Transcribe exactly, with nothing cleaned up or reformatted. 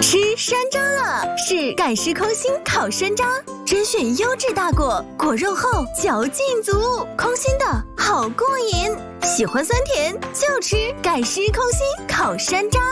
吃山楂了，是盖世空心烤山楂，甄选优质大果，果肉厚，嚼劲足，空心的好过瘾。喜欢酸甜就吃盖世空心烤山楂。